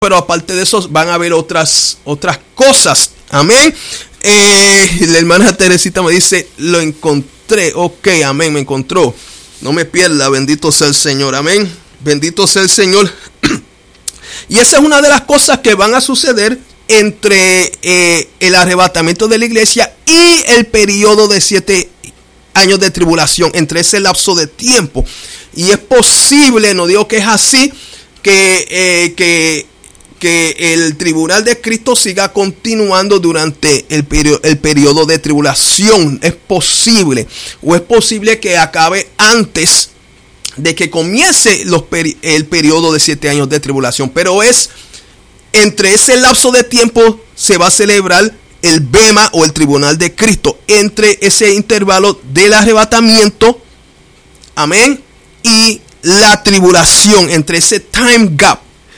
pero aparte de eso van a haber otras cosas. Amén. La hermana Teresita me dice, lo encontré. Ok, amén, me encontró. No me pierda, bendito sea el Señor. Amén. Bendito sea el Señor. Y esa es una de las cosas que van a suceder entre el arrebatamiento de la iglesia y el periodo de 7 años de tribulación, entre ese lapso de tiempo. Y es posible, no digo que es así, que el tribunal de Cristo siga continuando durante el periodo de tribulación. Es posible. O es posible que acabe antes de que comience el periodo de 7 años de tribulación. Pero es entre ese lapso de tiempo se va a celebrar el Bema o el tribunal de Cristo. Entre ese intervalo del arrebatamiento, amén, y la tribulación, entre ese time gap.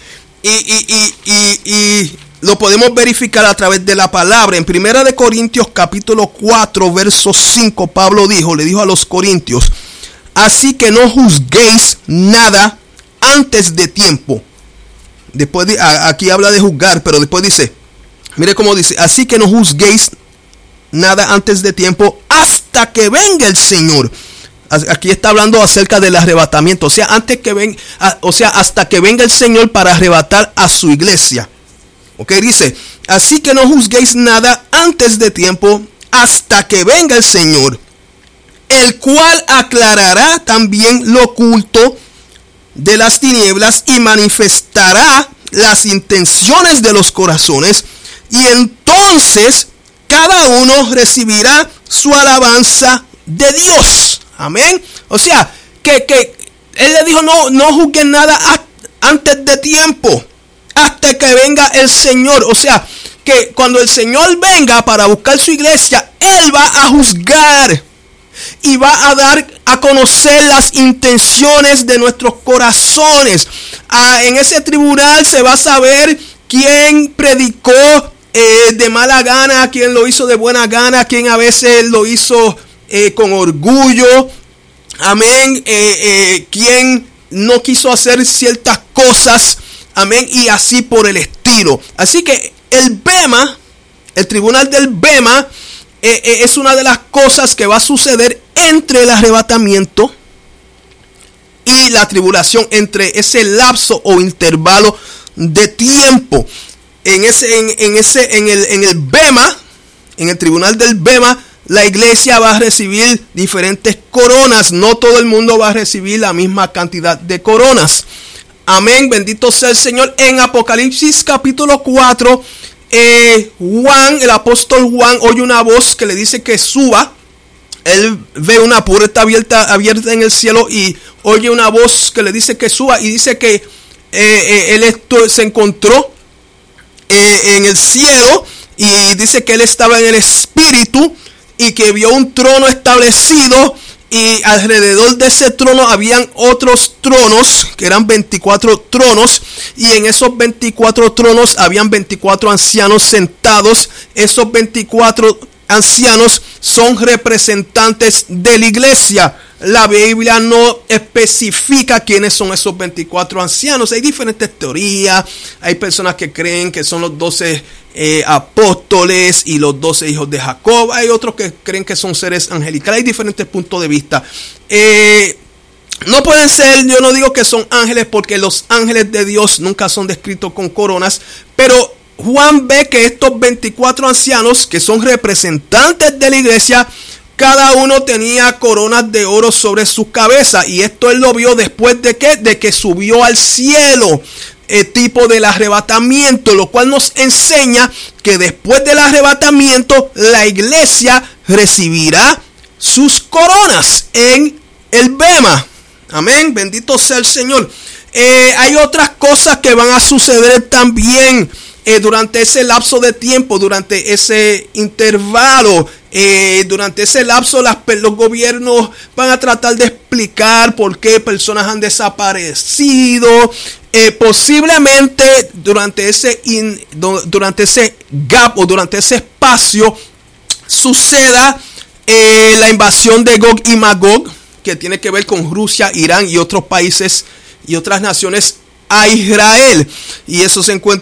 Y lo podemos verificar a través de la palabra. En 1 Corintios capítulo 4 verso 5, Pablo le dijo a los corintios: así que no juzguéis nada antes de tiempo. Después aquí habla de juzgar, pero después dice, mire cómo dice: así que no juzguéis nada antes de tiempo hasta que venga el Señor. Aquí está hablando acerca del arrebatamiento, o sea, hasta que venga el Señor para arrebatar a su iglesia. Ok, dice: así que no juzguéis nada antes de tiempo hasta que venga el Señor, el cual aclarará también lo oculto de las tinieblas y manifestará las intenciones de los corazones, y entonces cada uno recibirá su alabanza de Dios. Amén. O sea, que él le dijo, no juzguen nada antes de tiempo, hasta que venga el Señor. O sea, que cuando el Señor venga para buscar su iglesia, Él va a juzgar y va a dar a conocer las intenciones de nuestros corazones. En ese tribunal se va a saber quién predicó de mala gana, quién lo hizo de buena gana, quién a veces lo hizo con orgullo, amén, quien no quiso hacer ciertas cosas, amén, y así por el estilo. Así que el Bema, el tribunal del Bema, es una de las cosas que va a suceder entre el arrebatamiento y la tribulación, entre ese lapso o intervalo de tiempo. En el Bema, en el tribunal del Bema, la iglesia va a recibir diferentes coronas. No todo el mundo va a recibir la misma cantidad de coronas. Amén, bendito sea el Señor. En Apocalipsis capítulo 4, el apóstol Juan oye una voz que le dice que suba. Él ve una puerta abierta en el cielo y oye una voz que le dice que suba, y dice que él se encontró en el cielo, y dice que él estaba en el espíritu y que vio un trono establecido, y alrededor de ese trono habían otros tronos, que eran 24 tronos, y en esos 24 tronos habían 24 ancianos sentados. Esos 24 ancianos son representantes de la iglesia. La Biblia no especifica quiénes son esos 24 ancianos. Hay diferentes teorías. Hay personas que creen que son los 12 apóstoles y los 12 hijos de Jacob. Hay otros que creen que son seres angelicales. Hay diferentes puntos de vista. No pueden ser, yo no digo que son ángeles, porque los ángeles de Dios nunca son descritos con coronas. Pero Juan ve que estos 24 ancianos, que son representantes de la iglesia, cada uno tenía coronas de oro sobre su cabeza. Y esto él lo vio después de que subió al cielo, tipo del arrebatamiento, lo cual nos enseña que después del arrebatamiento la iglesia recibirá sus coronas en el Bema. Amén, bendito sea el Señor. Hay otras cosas que van a suceder también durante ese lapso de tiempo, durante ese intervalo. Durante ese lapso los gobiernos van a tratar de explicar por qué personas han desaparecido. Posiblemente durante ese gap o durante ese espacio suceda la invasión de Gog y Magog, que tiene que ver con Rusia, Irán y otros países y otras naciones a Israel. Y eso se encuentra